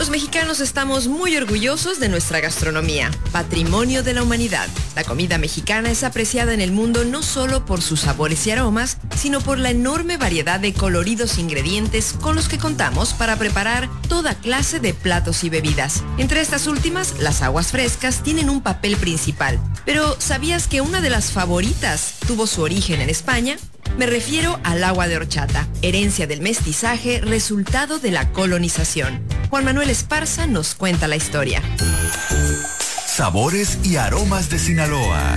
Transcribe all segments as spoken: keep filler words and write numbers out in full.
Los mexicanos estamos muy orgullosos de nuestra gastronomía, patrimonio de la humanidad. La comida mexicana es apreciada en el mundo no solo por sus sabores y aromas, sino por la enorme variedad de coloridos ingredientes con los que contamos para preparar toda clase de platos y bebidas. Entre estas últimas, las aguas frescas tienen un papel principal. Pero, ¿sabías que una de las favoritas tuvo su origen en España? Me refiero al agua de horchata, herencia del mestizaje, resultado de la colonización. Juan Manuel Esparza nos cuenta la historia. Sabores y aromas de Sinaloa.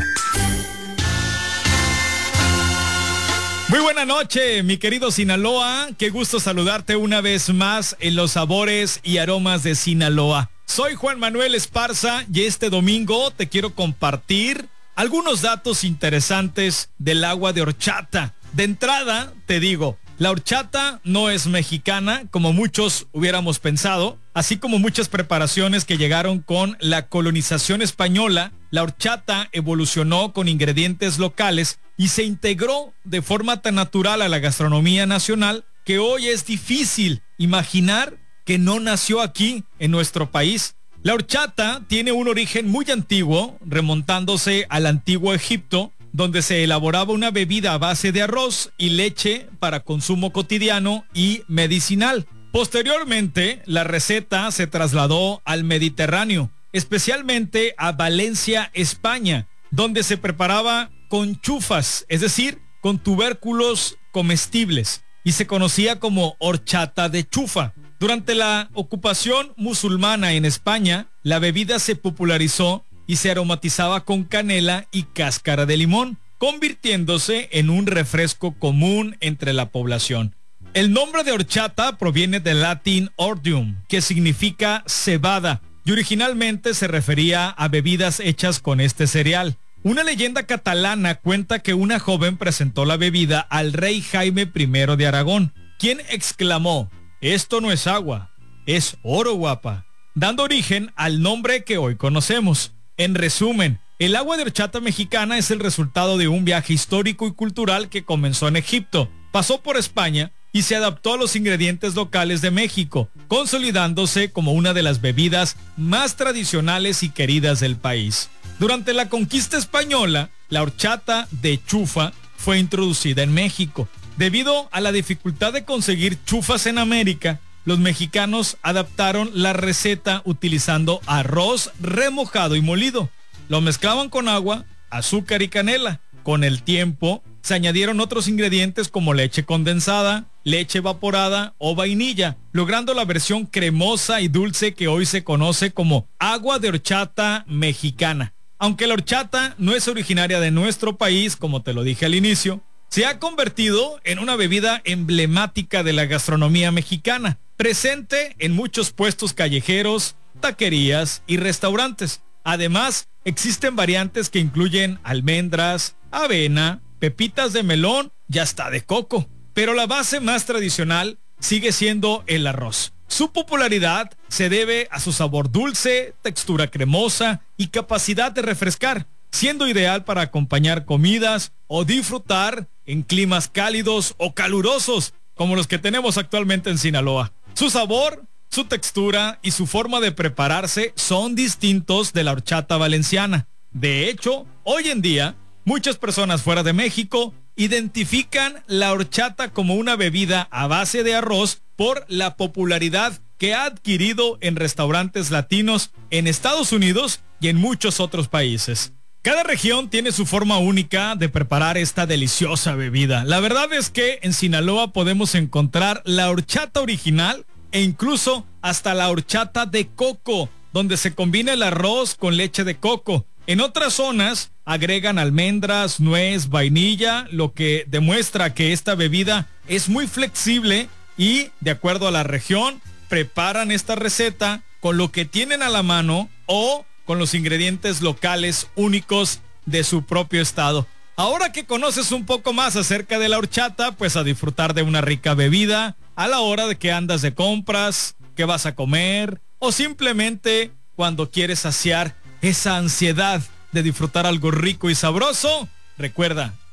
Muy buena noche, mi querido Sinaloa. Qué gusto saludarte una vez más en los sabores y aromas de Sinaloa. Soy Juan Manuel Esparza y este domingo te quiero compartir algunos datos interesantes del agua de horchata. De entrada, te digo, la horchata no es mexicana, como muchos hubiéramos pensado, así como muchas preparaciones que llegaron con la colonización española. La horchata evolucionó con ingredientes locales y se integró de forma tan natural a la gastronomía nacional que hoy es difícil imaginar que no nació aquí en nuestro país. La horchata tiene un origen muy antiguo, remontándose al antiguo Egipto, donde se elaboraba una bebida a base de arroz y leche para consumo cotidiano y medicinal. Posteriormente, la receta se trasladó al Mediterráneo, especialmente a Valencia, España, donde se preparaba con chufas, es decir, con tubérculos comestibles, y se conocía como horchata de chufa. Durante la ocupación musulmana en España, la bebida se popularizó y se aromatizaba con canela y cáscara de limón, convirtiéndose en un refresco común entre la población. El nombre de horchata proviene del latín ordium, que significa cebada, y originalmente se refería a bebidas hechas con este cereal. Una leyenda catalana cuenta que una joven presentó la bebida al rey Jaime primero de Aragón, quien exclamó: "Esto no es agua, es oro, guapa", dando origen al nombre que hoy conocemos. En resumen, el agua de horchata mexicana es el resultado de un viaje histórico y cultural que comenzó en Egipto, pasó por España y se adaptó a los ingredientes locales de México, consolidándose como una de las bebidas más tradicionales y queridas del país. Durante la conquista española, la horchata de chufa fue introducida en México. Debido a la dificultad de conseguir chufas en América, los mexicanos adaptaron la receta utilizando arroz remojado y molido. Lo mezclaban con agua, azúcar y canela. Con el tiempo, se añadieron otros ingredientes como leche condensada, leche evaporada o vainilla, logrando la versión cremosa y dulce que hoy se conoce como agua de horchata mexicana. Aunque la horchata no es originaria de nuestro país, como te lo dije al inicio, se ha convertido en una bebida emblemática de la gastronomía mexicana, presente en muchos puestos callejeros, taquerías y restaurantes. Además, existen variantes que incluyen almendras, avena, pepitas de melón y hasta de coco. Pero la base más tradicional sigue siendo el arroz. Su popularidad se debe a su sabor dulce, textura cremosa y capacidad de refrescar, siendo ideal para acompañar comidas o disfrutar en climas cálidos o calurosos, como los que tenemos actualmente en Sinaloa. Su sabor, su textura y su forma de prepararse son distintos de la horchata valenciana. De hecho, hoy en día, muchas personas fuera de México identifican la horchata como una bebida a base de arroz por la popularidad que ha adquirido en restaurantes latinos en Estados Unidos y en muchos otros países. Cada región tiene su forma única de preparar esta deliciosa bebida. La verdad es que en Sinaloa podemos encontrar la horchata original e incluso hasta la horchata de coco, donde se combina el arroz con leche de coco. En otras zonas agregan almendras, nuez, vainilla, lo que demuestra que esta bebida es muy flexible y, de acuerdo a la región, preparan esta receta con lo que tienen a la mano o con los ingredientes locales únicos de su propio estado. Ahora que conoces un poco más acerca de la horchata, pues a disfrutar de una rica bebida a la hora de que andas de compras, que vas a comer o simplemente cuando quieres saciar esa ansiedad de disfrutar algo rico y sabroso. Recuerda,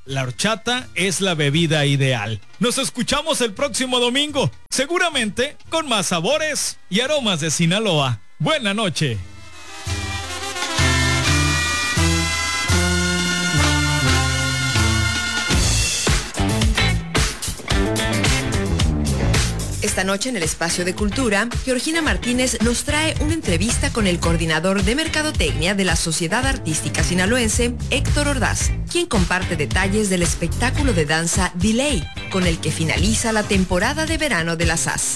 la horchata es la bebida ideal. Nos escuchamos el próximo domingo, seguramente con más sabores y aromas de Sinaloa. Buena noche. Esta noche en el Espacio de Cultura, Georgina Martínez nos trae una entrevista con el coordinador de Mercadotecnia de la Sociedad Artística Sinaloense, Héctor Ordaz, quien comparte detalles del espectáculo de danza Delay, con el que finaliza la temporada de verano de la S A S.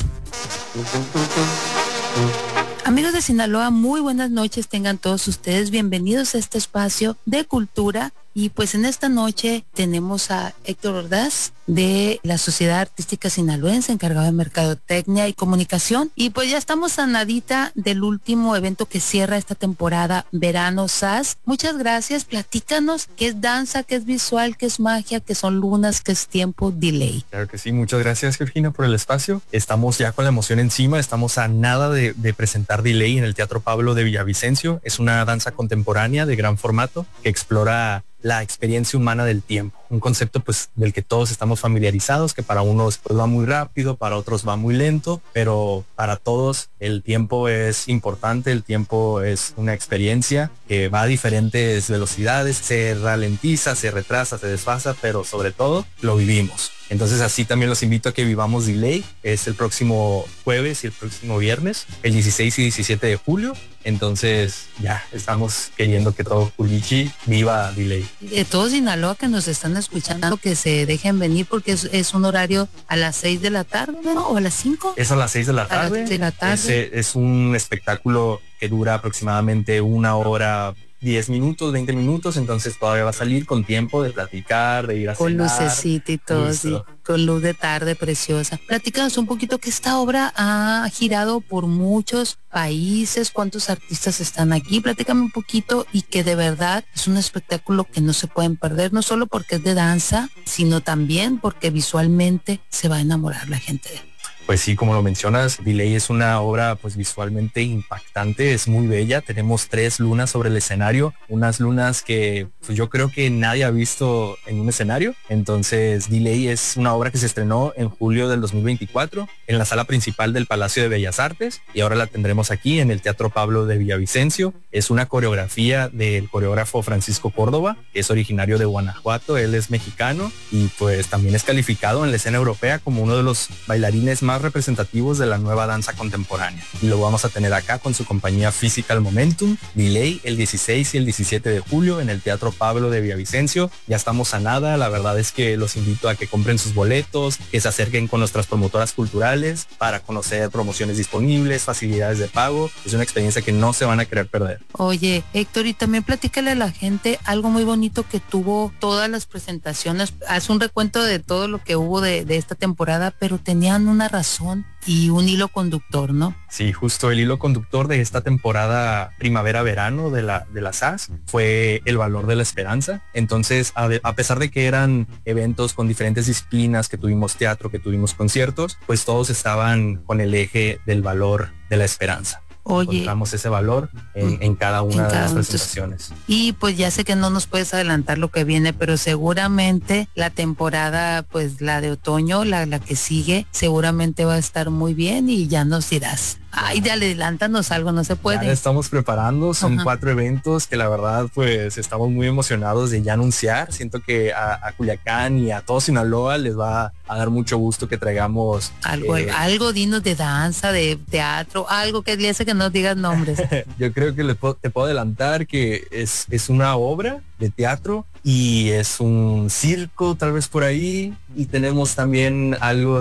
Amigos de Sinaloa, muy buenas noches tengan todos ustedes. Bienvenidos a este espacio de cultura. Y pues en esta noche tenemos a Héctor Ordaz de la Sociedad Artística Sinaloense, encargado de Mercadotecnia y Comunicación. Y pues ya estamos a nadita del último evento que cierra esta temporada, Verano S A S. Muchas gracias. Platícanos qué es danza, qué es visual, qué es magia, qué son lunas, qué es tiempo, delay. Claro que sí. Muchas gracias, Georgina, por el espacio. Estamos ya con la emoción encima. Estamos a nada de, de presentar Delay en el Teatro Pablo de Villavicencio. Es una danza contemporánea de gran formato que explora la experiencia humana del tiempo, un concepto pues del que todos estamos familiarizados, que para unos pues, va muy rápido, para otros va muy lento, pero para todos el tiempo es importante, el tiempo es una experiencia que va a diferentes velocidades, se ralentiza, se retrasa, se desfasa, pero sobre todo lo vivimos. Entonces así también los invito a que vivamos Delay. Es el próximo jueves y el próximo viernes, el dieciséis y diecisiete de julio. Entonces ya estamos queriendo que todo Culichi viva Delay. De todos Sinaloa que nos están escuchando, que se dejen venir porque es, es un horario a las seis de la tarde, ¿no? ¿O a las cinco? Es a las seis de la tarde. A las seis de la tarde. Es, es un espectáculo que dura aproximadamente una hora, diez minutos, veinte minutos, entonces todavía va a salir con tiempo de platicar, de ir a con cenar. Con lucecita y todo, sí, con luz de tarde preciosa. Platícanos un poquito que esta obra ha girado por muchos países, cuántos artistas están aquí. Platícame un poquito y que de verdad es un espectáculo que no se pueden perder, no solo porque es de danza, sino también porque visualmente se va a enamorar la gente de él. Pues sí, como lo mencionas, Delay es una obra pues visualmente impactante, es muy bella. Tenemos tres lunas sobre el escenario, unas lunas que pues, yo creo que nadie ha visto en un escenario. Entonces Delay es una obra que se estrenó en julio del dos mil veinticuatro en la sala principal del Palacio de Bellas Artes y ahora la tendremos aquí en el Teatro Pablo de Villavicencio. Es una coreografía del coreógrafo Francisco Córdoba, que es originario de Guanajuato, él es mexicano y pues también es calificado en la escena europea como uno de los bailarines más representativos de la nueva danza contemporánea. Y lo vamos a tener acá con su compañía Physical Momentum, Delay, el dieciséis y el diecisiete de julio en el Teatro Pablo de Villavicencio. Ya estamos a nada, la verdad es que los invito a que compren sus boletos, que se acerquen con nuestras promotoras culturales para conocer promociones disponibles, facilidades de pago. Es una experiencia que no se van a querer perder. Oye, Héctor, y también platícale a la gente algo muy bonito que tuvo todas las presentaciones. Haz un recuento de todo lo que hubo de, de esta temporada, pero tenían una razón y un hilo conductor, ¿no? Sí, justo el hilo conductor de esta temporada primavera-verano de la, de la S A S fue el valor de la esperanza. Entonces, a, de, a pesar de que eran eventos con diferentes disciplinas, que tuvimos teatro, que tuvimos conciertos, pues todos estaban con el eje del valor de la esperanza. Oye, encontramos ese valor en, en cada una en cada de las presentaciones. Y pues ya sé que no nos puedes adelantar lo que viene, pero seguramente la temporada, pues la de otoño, la, la que sigue, seguramente va a estar muy bien y ya nos dirás. Ay, ya adelántanos algo, no se puede. Ya estamos preparando, son Ajá. cuatro eventos que la verdad pues estamos muy emocionados de ya anunciar. Siento que a, a Culiacán y a todo Sinaloa les va a dar mucho gusto que traigamos algo, eh, algo dinos de danza, de teatro, algo que le hace que no digas nombres. Yo creo que le puedo, te puedo adelantar que es, es una obra de teatro y es un circo tal vez por ahí y tenemos también algo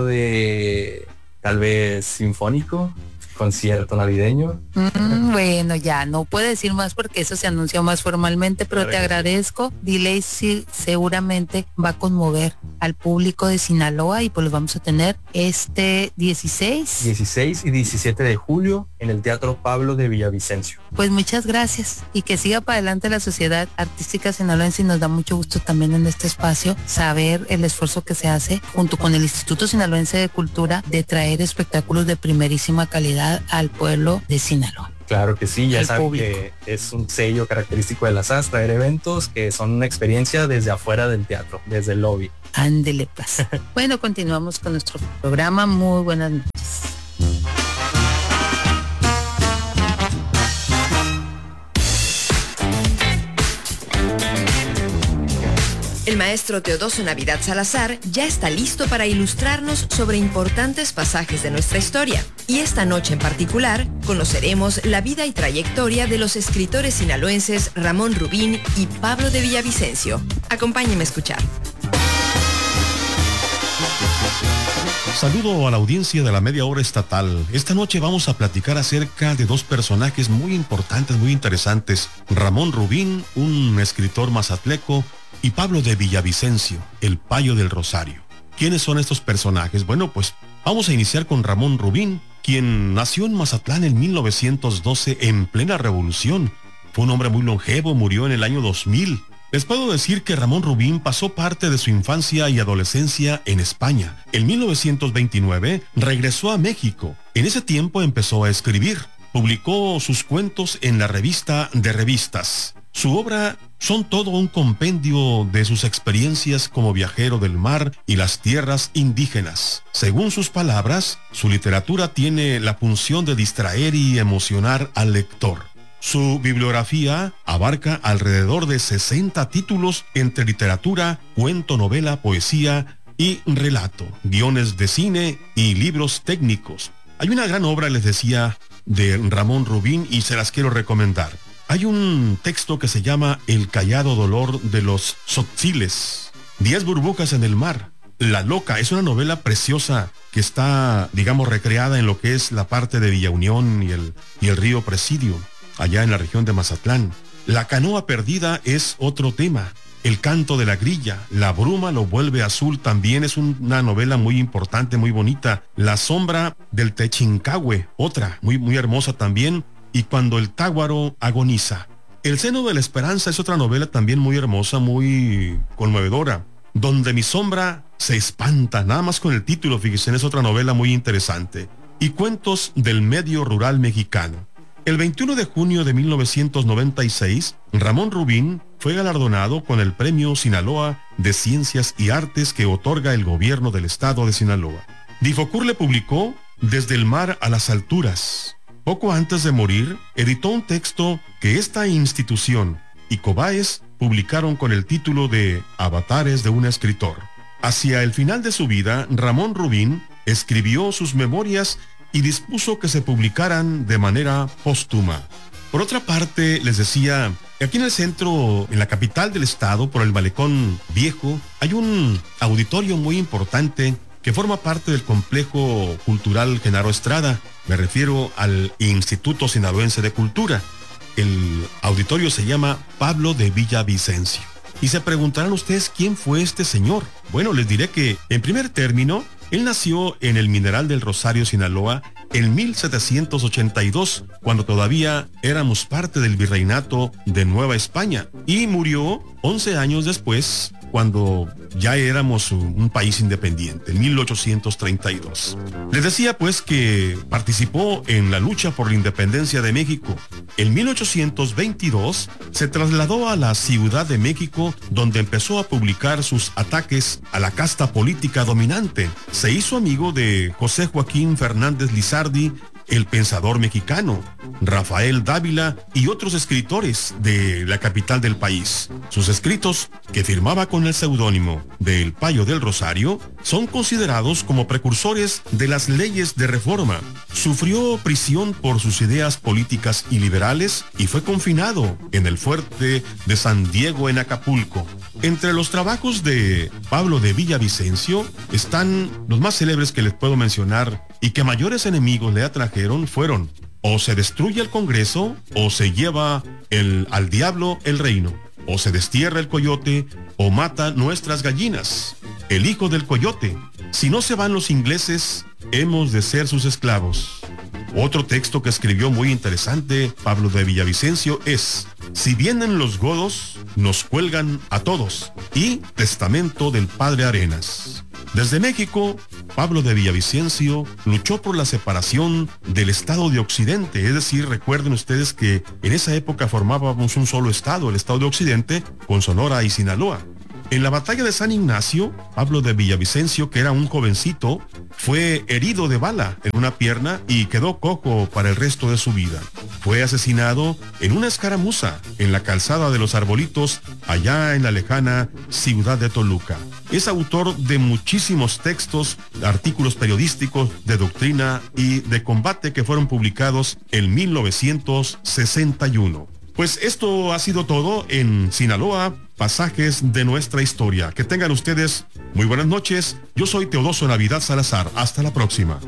de tal vez sinfónico. Concierto navideño. Mm, bueno, ya no puedo decir más porque eso se anunció más formalmente, pero claro, te agradezco. Delay sí, seguramente va a conmover al público de Sinaloa y pues lo vamos a tener este dieciséis y diecisiete de julio en el Teatro Pablo de Villavicencio. Pues muchas gracias y que siga para adelante la Sociedad Artística Sinaloense y nos da mucho gusto también en este espacio saber el esfuerzo que se hace junto con el Instituto Sinaloense de Cultura de traer espectáculos de primerísima calidad al pueblo de Sinaloa. Claro que sí, ya al saben público. que es un sello característico de las A S, traer eventos que son una experiencia desde afuera del teatro, desde el lobby. Ándele pues. Bueno, continuamos con nuestro programa. Muy buenas noches. El maestro Teodosio Navidad Salazar ya está listo para ilustrarnos sobre importantes pasajes de nuestra historia. Y esta noche en particular, conoceremos la vida y trayectoria de los escritores sinaloenses Ramón Rubín y Pablo de Villavicencio. Acompáñenme a escuchar. Saludo a la audiencia de la Media Hora Estatal. Esta noche vamos a platicar acerca de dos personajes muy importantes, muy interesantes. Ramón Rubín, un escritor mazatleco, y Pablo de Villavicencio, el Payo del Rosario. ¿Quiénes son estos personajes? Bueno, pues vamos a iniciar con Ramón Rubín, quien nació en Mazatlán en mil novecientos doce en plena revolución. Fue un hombre muy longevo, murió en el año dos mil. Les puedo decir que Ramón Rubín pasó parte de su infancia y adolescencia en España. En mil novecientos veintinueve regresó a México. En ese tiempo empezó a escribir. Publicó sus cuentos en la revista de revistas. Su obra son todo un compendio de sus experiencias como viajero del mar y las tierras indígenas. Según sus palabras, su literatura tiene la función de distraer y emocionar al lector. Su bibliografía abarca alrededor de sesenta títulos entre literatura, cuento, novela, poesía y relato, guiones de cine y libros técnicos. Hay una gran obra, les decía, de Ramón Rubín y se las quiero recomendar. Hay un texto que se llama El callado dolor de los tzotziles. Diez burbujas en el mar. La loca es una novela preciosa que está, digamos, recreada en lo que es la parte de Villa Unión y el, y el río Presidio, allá en la región de Mazatlán. La canoa perdida es otro tema. El canto de la grilla, La bruma lo vuelve azul, también es una novela muy importante, muy bonita. La sombra del Techincahue, otra, muy, muy hermosa también. Y cuando el táguaro agoniza. El seno de la esperanza es otra novela también muy hermosa, muy conmovedora. Donde mi sombra se espanta, nada más con el título, fíjense, es otra novela muy interesante. Y cuentos del medio rural mexicano. El veintiuno de junio de mil novecientos noventa y seis, Ramón Rubín fue galardonado con el Premio Sinaloa de Ciencias y Artes que otorga el gobierno del estado de Sinaloa. Difocur le publicó Desde el mar a las alturas. Poco antes de morir, editó un texto que esta institución y Cobaes publicaron con el título de Avatares de un escritor. Hacia el final de su vida, Ramón Rubín escribió sus memorias y dispuso que se publicaran de manera póstuma. Por otra parte, les decía, aquí en el centro, en la capital del estado, por el Malecón Viejo, hay un auditorio muy importante que forma parte del complejo cultural Genaro Estrada. Me refiero al Instituto Sinaloense de Cultura. El auditorio se llama Pablo de Villavicencio. Y se preguntarán ustedes quién fue este señor. Bueno, les diré que, en primer término, él nació en el Mineral del Rosario, Sinaloa, en mil setecientos ochenta y dos, cuando todavía éramos parte del virreinato de Nueva España, y murió once años después, cuando ya éramos un país independiente, en mil ochocientos treinta y dos. Les decía pues que participó en la lucha por la independencia de México. En mil ochocientos veintidós se trasladó a la Ciudad de México, donde empezó a publicar sus ataques a la casta política dominante. Se hizo amigo de José Joaquín Fernández Lizardi, el pensador mexicano, Rafael Dávila y otros escritores de la capital del país. Sus escritos, que firmaba con el seudónimo de El Payo del Rosario, son considerados como precursores de las leyes de reforma. Sufrió prisión por sus ideas políticas y liberales y fue confinado en el fuerte de San Diego en Acapulco. Entre los trabajos de Pablo de Villavicencio están los más célebres que les puedo mencionar y que mayores enemigos le atrajeron fueron: o se destruye el Congreso, o se lleva el, al diablo el reino, o se destierra el coyote, o mata nuestras gallinas. El hijo del coyote: si no se van los ingleses, hemos de ser sus esclavos. Otro texto que escribió muy interesante Pablo de Villavicencio es: si vienen los godos, nos cuelgan a todos. Y Testamento del Padre Arenas. Desde México, Pablo de Villavicencio luchó por la separación del estado de Occidente, es decir, recuerden ustedes que en esa época formábamos un solo estado, el estado de Occidente, con Sonora y Sinaloa. En la batalla de San Ignacio, Pablo de Villavicencio, que era un jovencito, fue herido de bala en una pierna y quedó cojo para el resto de su vida. Fue asesinado en una escaramuza en la calzada de los Arbolitos, allá en la lejana ciudad de Toluca. Es autor de muchísimos textos, artículos periodísticos, de doctrina y de combate que fueron publicados en mil novecientos sesenta y uno. Pues esto ha sido todo en Sinaloa, pasajes de nuestra historia. Que tengan ustedes muy buenas noches. Yo soy Teodoso Navidad Salazar. Hasta la próxima.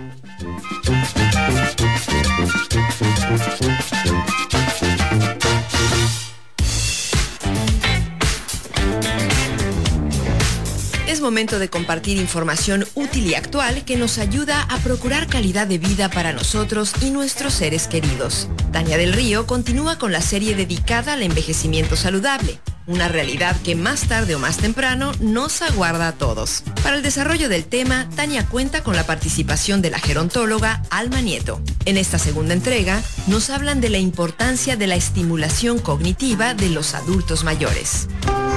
Es momento de compartir información útil y actual que nos ayuda a procurar calidad de vida para nosotros y nuestros seres queridos. Tania del Río continúa con la serie dedicada al envejecimiento saludable, una realidad que más tarde o más temprano nos aguarda a todos. Para el desarrollo del tema, Tania cuenta con la participación de la gerontóloga Alma Nieto. En esta segunda entrega, nos hablan de la importancia de la estimulación cognitiva de los adultos mayores.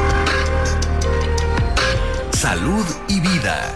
Salud y vida.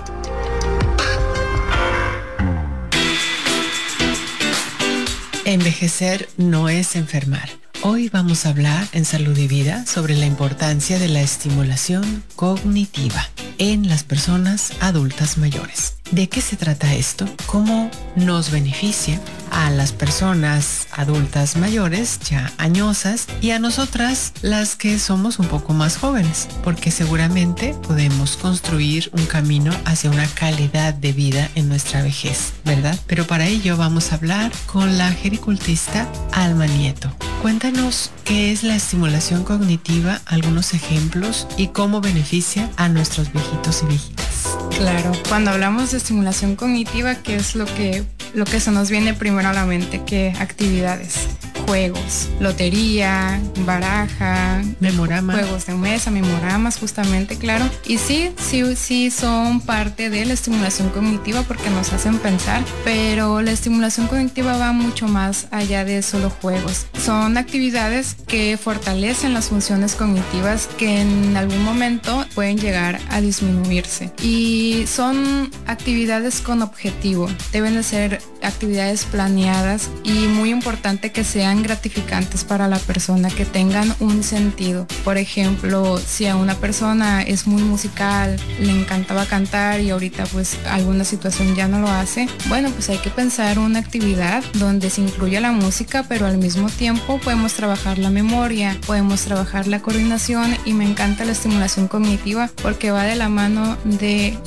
Envejecer no es enfermar. Hoy vamos a hablar en Salud y Vida sobre la importancia de la estimulación cognitiva en las personas adultas mayores. ¿De qué se trata esto? ¿Cómo nos beneficia a las personas adultas mayores, ya añosas, y a nosotras las que somos un poco más jóvenes? Porque seguramente podemos construir un camino hacia una calidad de vida en nuestra vejez, ¿verdad? Pero para ello vamos a hablar con la gericultista Alma Nieto. Cuéntanos qué es la estimulación cognitiva, algunos ejemplos y cómo beneficia a nuestros viejitos y viejitas. Claro, cuando hablamos de estimulación cognitiva, ¿qué es lo que, lo que se nos viene primero a la mente? ¿Qué actividades? Juegos, lotería, baraja, memorama, juegos de mesa, memoramas, justamente, claro. Y sí, sí, sí son parte de la estimulación cognitiva porque nos hacen pensar, pero la estimulación cognitiva va mucho más allá de solo juegos. Son actividades que fortalecen las funciones cognitivas que en algún momento pueden llegar a disminuirse. Y son actividades con objetivo. Deben de ser actividades planeadas y muy importante que sean gratificantes para la persona, que tengan un sentido. Por ejemplo, si a una persona es muy musical, le encantaba cantar y ahorita pues alguna situación ya no lo hace, bueno, pues hay que pensar una actividad donde se incluya la música, pero al mismo tiempo podemos trabajar la memoria, podemos trabajar la coordinación, y me encanta la estimulación cognitiva porque va de la mano de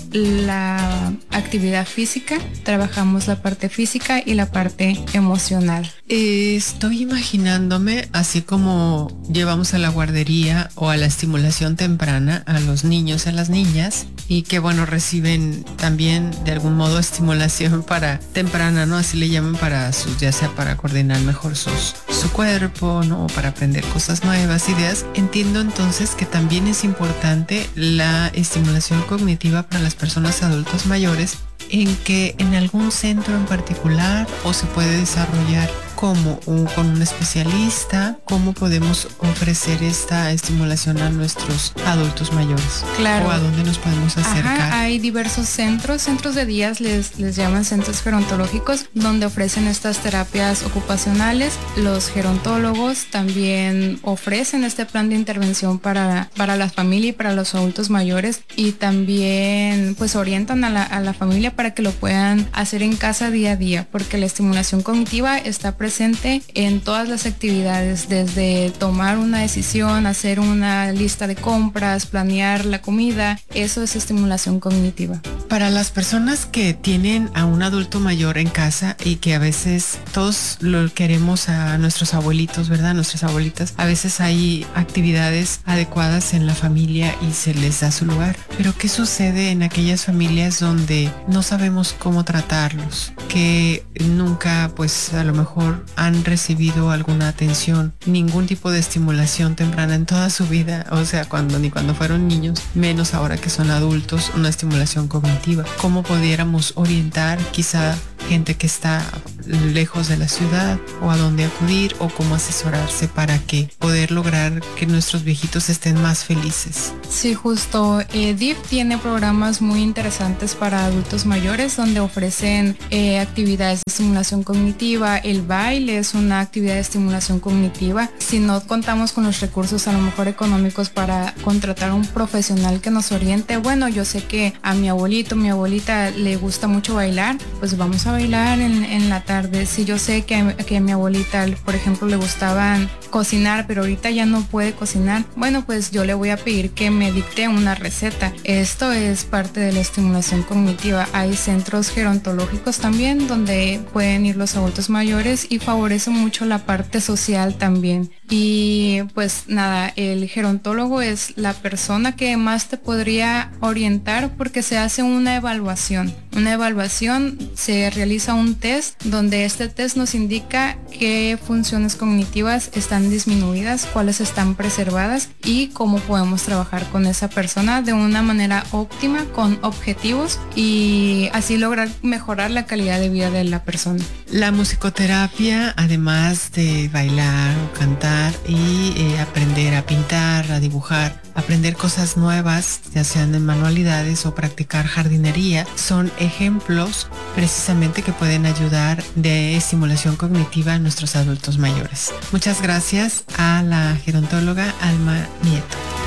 la actividad física. Trabajamos la parte física y la parte emocional. Estoy imaginándome, así como llevamos a la guardería o a la estimulación temprana a los niños y a las niñas, y que bueno, reciben también de algún modo estimulación para temprana, ¿no? Así le llaman, para sus, ya sea para coordinar mejor sus, su cuerpo, ¿no? O para aprender cosas nuevas, ideas. Entiendo entonces que también es importante la estimulación cognitiva para las personas adultos mayores, en que en algún centro en particular, o se puede desarrollar como un, con un especialista, cómo podemos ofrecer esta estimulación a nuestros adultos mayores. Claro. O a dónde nos podemos acercar. Ajá, hay diversos centros, centros de días, les, les llaman centros gerontológicos, donde ofrecen estas terapias ocupacionales. Los gerontólogos también ofrecen este plan de intervención para, para la familia y para los adultos mayores, y también pues orientan a la, a la familia para que lo puedan hacer en casa día a día, porque la estimulación cognitiva está presente presente en todas las actividades, desde tomar una decisión, hacer una lista de compras, planear la comida. Eso es estimulación cognitiva. Para las personas que tienen a un adulto mayor en casa, y que a veces todos lo queremos a nuestros abuelitos, ¿verdad? Nuestras abuelitas, a veces hay actividades adecuadas en la familia y se les da su lugar. Pero ¿qué sucede en aquellas familias donde no sabemos cómo tratarlos? Que nunca, pues a lo mejor han recibido alguna atención, ningún tipo de estimulación temprana en toda su vida, o sea, cuando ni cuando fueron niños, menos ahora que son adultos, una estimulación cognitiva. cognitiva, cómo pudiéramos orientar quizá gente que está lejos de la ciudad o a dónde acudir o cómo asesorarse para que poder lograr que nuestros viejitos estén más felices. Sí, justo. Eh, D I F tiene programas muy interesantes para adultos mayores donde ofrecen eh, actividades de estimulación cognitiva. El baile es una actividad de estimulación cognitiva. Si no contamos con los recursos a lo mejor económicos para contratar a un profesional que nos oriente, bueno, yo sé que a mi abuelito, mi abuelita le gusta mucho bailar, pues vamos a bailar en, en la tarde. Si yo sé que a, que a mi abuelita, por ejemplo, le gustaban cocinar, pero ahorita ya no puede cocinar, bueno, pues yo le voy a pedir que me dicte una receta. Esto es parte de la estimulación cognitiva. Hay centros gerontológicos también donde pueden ir los adultos mayores y favorece mucho la parte social también. Y pues nada, el gerontólogo es la persona que más te podría orientar porque se hace una evaluación. Una evaluación, se realiza un test donde este test nos indica qué funciones cognitivas están disminuidas, cuáles están preservadas y cómo podemos trabajar con esa persona de una manera óptima, con objetivos y así lograr mejorar la calidad de vida de la persona. La musicoterapia, además de bailar o cantar y eh, aprender a pintar, a dibujar, aprender cosas nuevas, ya sean en manualidades o practicar jardinería, son ejemplos precisamente que pueden ayudar de estimulación cognitiva a nuestros adultos mayores. Muchas gracias a la gerontóloga Alma Nieto.